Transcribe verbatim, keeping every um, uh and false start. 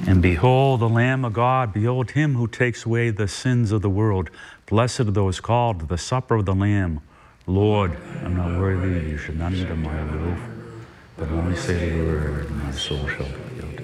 And behold the Lamb of God, behold him who takes away the sins of the world. Blessed are those called to the supper of the Lamb. Lord, I'm not worthy you should not eat of my loaf, but only say the word, and my soul shall be healed.